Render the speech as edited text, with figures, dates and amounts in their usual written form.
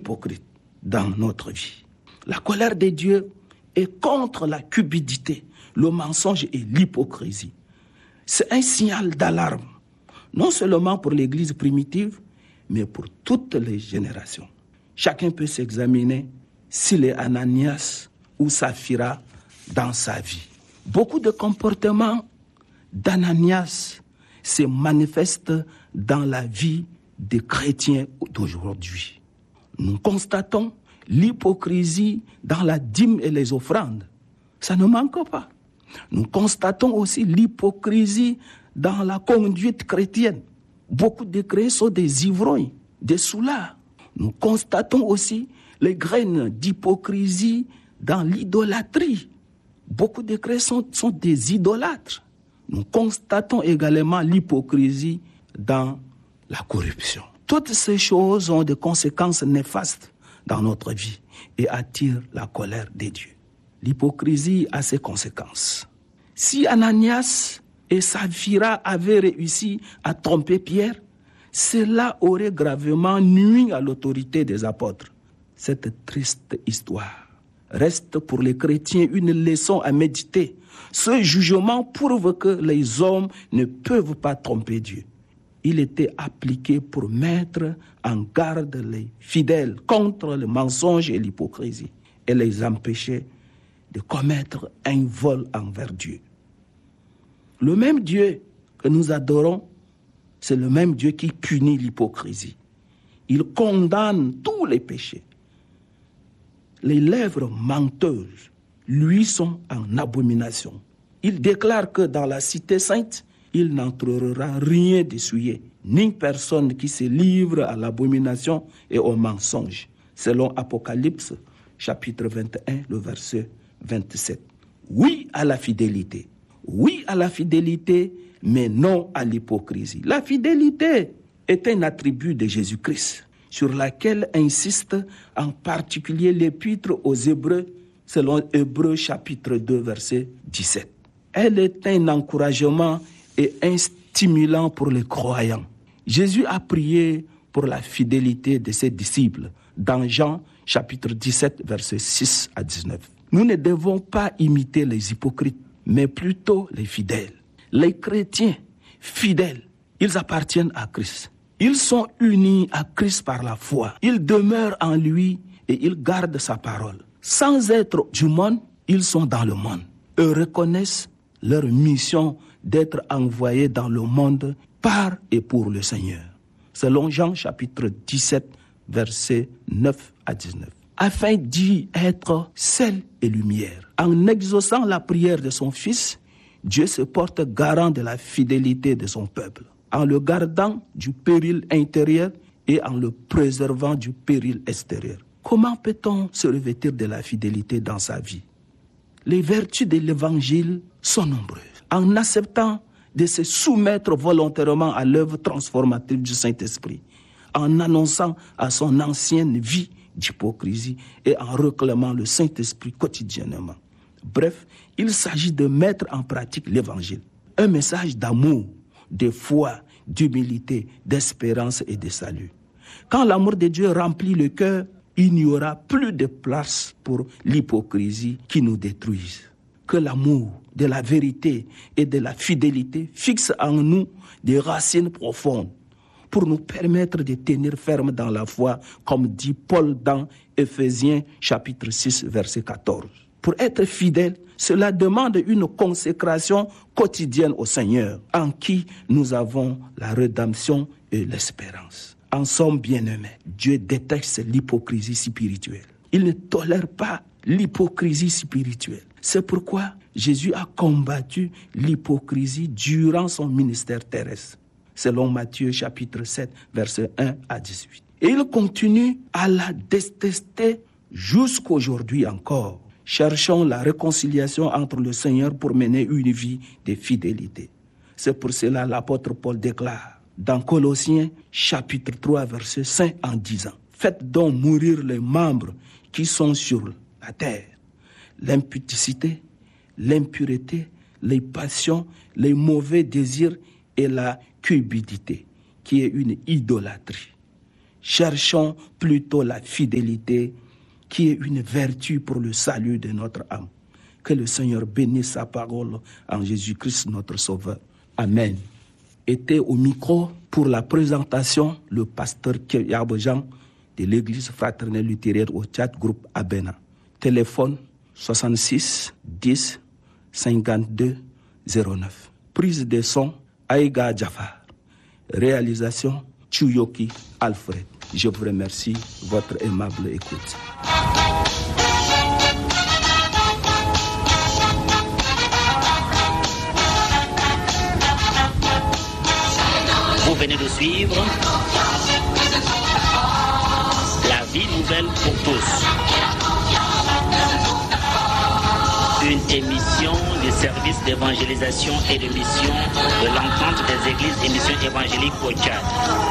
hypocrite dans notre vie. La colère de Dieu est contre la cupidité, le mensonge et l'hypocrisie. C'est un signal d'alarme, non seulement pour l'Église primitive, mais pour toutes les générations. Chacun peut s'examiner s'il est Ananias ou Saphira dans sa vie. Beaucoup de comportements d'Ananias se manifestent dans la vie des chrétiens d'aujourd'hui. Nous constatons l'hypocrisie dans la dîme et les offrandes. Ça ne manque pas. Nous constatons aussi l'hypocrisie dans la conduite chrétienne. Beaucoup de chrétiens sont des ivrognes, des soulards. Nous constatons aussi les graines d'hypocrisie dans l'idolâtrie. Beaucoup de chrétiens sont des idolâtres. Nous constatons également l'hypocrisie dans la corruption. Toutes ces choses ont des conséquences néfastes dans notre vie et attirent la colère de Dieu. L'hypocrisie a ses conséquences. Si Ananias et Saphira avaient réussi à tromper Pierre, cela aurait gravement nui à l'autorité des apôtres. Cette triste histoire reste pour les chrétiens une leçon à méditer. Ce jugement prouve que les hommes ne peuvent pas tromper Dieu. Il était appliqué pour mettre en garde les fidèles contre le mensonge et l'hypocrisie et les empêcher de commettre un vol envers Dieu. Le même Dieu que nous adorons, c'est le même Dieu qui punit l'hypocrisie. Il condamne tous les péchés. Les lèvres menteuses lui sont en abomination. Il déclare que dans la cité sainte, il n'entrera rien d'essuyé, ni personne qui se livre à l'abomination et au mensonge, selon Apocalypse, chapitre 21, le verset 27. Oui à la fidélité. Oui à la fidélité, mais non à l'hypocrisie. La fidélité est un attribut de Jésus-Christ, sur laquelle insiste en particulier l'épître aux Hébreux, selon Hébreux chapitre 2, verset 17. Elle est un encouragement et un stimulant pour les croyants. Jésus a prié pour la fidélité de ses disciples dans Jean chapitre 17, versets 6 à 19. Nous ne devons pas imiter les hypocrites, mais plutôt les fidèles. Les chrétiens fidèles, ils appartiennent à Christ. Ils sont unis à Christ par la foi. Ils demeurent en lui et ils gardent sa parole. Sans être du monde, ils sont dans le monde. Eux reconnaissent leur mission d'être envoyés dans le monde par et pour le Seigneur. Selon Jean chapitre 17, versets 9 à 19. Afin d'y être sel et lumière. En exaucant la prière de son Fils, Dieu se porte garant de la fidélité de son peuple, en le gardant du péril intérieur et en le préservant du péril extérieur. Comment peut-on se revêtir de la fidélité dans sa vie? Les vertus de l'évangile sont nombreuses. En acceptant de se soumettre volontairement à l'œuvre transformative du Saint-Esprit, en annonçant à son ancienne vie d'hypocrisie et en réclamant le Saint-Esprit quotidiennement. Bref, il s'agit de mettre en pratique l'évangile. Un message d'amour, de foi, d'humilité, d'espérance et de salut. Quand l'amour de Dieu remplit le cœur, il n'y aura plus de place pour l'hypocrisie qui nous détruise. Que l'amour de la vérité et de la fidélité fixe en nous des racines profondes pour nous permettre de tenir ferme dans la foi, comme dit Paul dans Éphésiens chapitre 6, verset 14. Pour être fidèle, cela demande une consécration quotidienne au Seigneur, en qui nous avons la rédemption et l'espérance. En somme, bien-aimés, Dieu déteste l'hypocrisie spirituelle. Il ne tolère pas l'hypocrisie spirituelle. C'est pourquoi Jésus a combattu l'hypocrisie durant son ministère terrestre, selon Matthieu chapitre 7, versets 1 à 18. Et il continue à la détester jusqu'aujourd'hui encore. Cherchons la réconciliation entre le Seigneur pour mener une vie de fidélité. C'est pour cela l'apôtre Paul déclare dans Colossiens chapitre 3, verset 5 en disant: faites donc mourir les membres qui sont sur la terre, l'impudicité, l'impureté, les passions, les mauvais désirs et la cupidité, qui est une idolâtrie. cherchons plutôt la fidélité qui est une vertu pour le salut de notre âme. Que le Seigneur bénisse sa parole en Jésus-Christ notre Sauveur. Amen. Était au micro pour la présentation le pasteur Kyab Jean de l'église fraternelle luthérienne au Tchad, groupe Abena. Téléphone 66 10 52 09. Prise de son Aïga Jafar. Réalisation Tchouyoki Alfred. Je vous remercie de votre aimable écoute. Vous venez de suivre La vie nouvelle pour tous. Une émission des services d'évangélisation et de mission de l'entente des églises et missions évangéliques au Tchad.